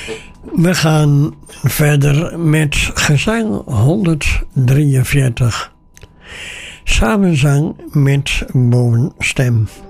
We gaan verder met gezang 143. Samenzang met bovenstem.